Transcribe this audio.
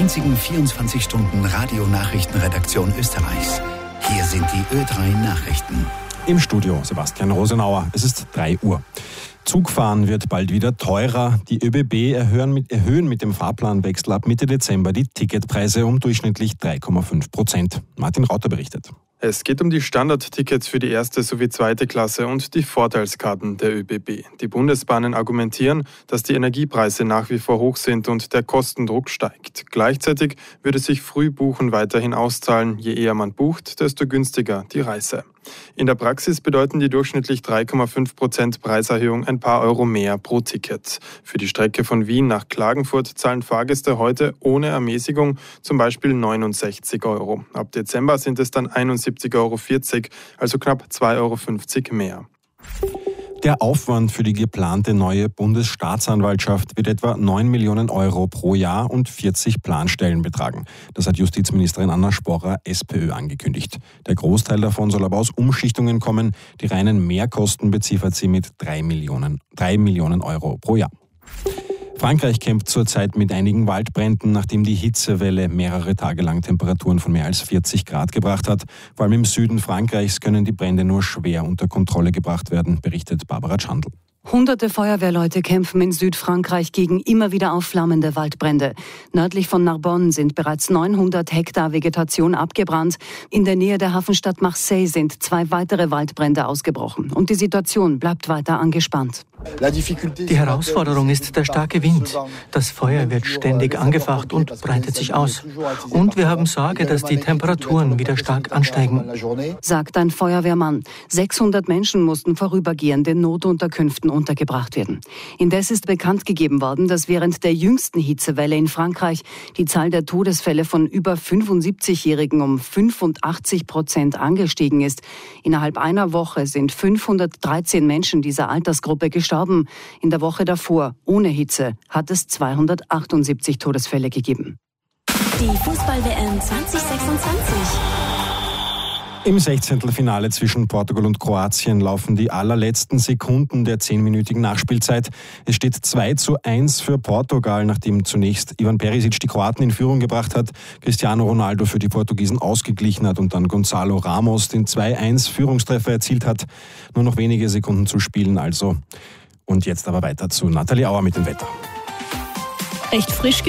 einzigen 24-Stunden-Radio-Nachrichtenredaktion Österreichs. Hier sind die Ö3 Nachrichten. Im Studio Sebastian Rosenauer. Es ist 3 Uhr. Zugfahren wird bald wieder teurer. Die ÖBB erhöhen mit dem Fahrplanwechsel ab Mitte Dezember die Ticketpreise um durchschnittlich 3,5%. Martin Rauter berichtet. Es geht um die Standardtickets für die erste sowie zweite Klasse und die Vorteilskarten der ÖBB. Die Bundesbahnen argumentieren, dass die Energiepreise nach wie vor hoch sind und der Kostendruck steigt. Gleichzeitig würde sich Frühbuchen weiterhin auszahlen. Je eher man bucht, desto günstiger die Reise. In der Praxis bedeuten die durchschnittlich 3,5% Preiserhöhung ein paar Euro mehr pro Ticket. Für die Strecke von Wien nach Klagenfurt zahlen Fahrgäste heute ohne Ermäßigung zum Beispiel 69 Euro. Ab Dezember sind es dann 71,40 Euro, also knapp 2,50 Euro mehr. Der Aufwand für die geplante neue Bundesstaatsanwaltschaft wird etwa 9 Millionen Euro pro Jahr und 40 Planstellen betragen. Das hat Justizministerin Anna Sporrer, SPÖ, angekündigt. Der Großteil davon soll aber aus Umschichtungen kommen. Die reinen Mehrkosten beziffert sie mit 3 Millionen Euro pro Jahr. Frankreich kämpft zurzeit mit einigen Waldbränden, nachdem die Hitzewelle mehrere Tage lang Temperaturen von mehr als 40 Grad gebracht hat. Vor allem im Süden Frankreichs können die Brände nur schwer unter Kontrolle gebracht werden, berichtet Barbara Schandl. Hunderte Feuerwehrleute kämpfen in Südfrankreich gegen immer wieder aufflammende Waldbrände. Nördlich von Narbonne sind bereits 900 Hektar Vegetation abgebrannt. In der Nähe der Hafenstadt Marseille sind 2 weitere Waldbrände ausgebrochen. Und die Situation bleibt weiter angespannt. Die Herausforderung ist der starke Wind. Das Feuer wird ständig angefacht und breitet sich aus. Und wir haben Sorge, dass die Temperaturen wieder stark ansteigen, sagt ein Feuerwehrmann. 600 Menschen mussten vorübergehend in Notunterkünften untergebracht werden. Indes ist bekannt gegeben worden, dass während der jüngsten Hitzewelle in Frankreich die Zahl der Todesfälle von über 75-Jährigen um 85% angestiegen ist. Innerhalb einer Woche sind 513 Menschen dieser Altersgruppe gestorben. In der Woche davor, ohne Hitze, hat es 278 Todesfälle gegeben. Die Fußball-WM 2026. Im 16. Finale zwischen Portugal und Kroatien laufen die allerletzten Sekunden der 10-minütigen Nachspielzeit. Es steht 2:1 für Portugal, nachdem zunächst Ivan Perisic die Kroaten in Führung gebracht hat, Cristiano Ronaldo für die Portugiesen ausgeglichen hat und dann Gonzalo Ramos den 2:1-Führungstreffer erzielt hat. Nur noch wenige Sekunden zu spielen also. Und jetzt aber weiter zu Nathalie Auer mit dem Wetter. Recht frisch